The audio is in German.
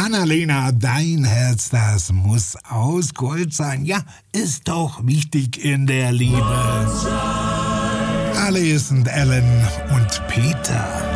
Annalena, dein Herz, das muss aus Gold sein. Ja, ist doch wichtig in der Liebe. Alice und Ellen und Peter.